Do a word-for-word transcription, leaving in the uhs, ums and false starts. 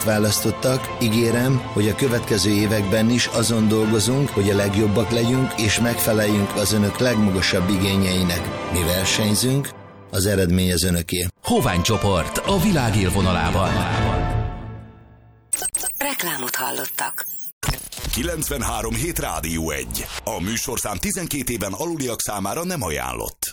választottak. Ígérem, hogy a következő években is azon dolgozunk, hogy a legjobbak legyünk, és megfeleljünk az önök legmagasabb igényeinek. Mi versenyzünk, az eredmény az önöké. Hovány csoport a világ élvonalában. Reklámot hallottak. kilencvenhárom hét Rádió egy. A műsorszám tizenkét éven aluliak számára nem ajánlott.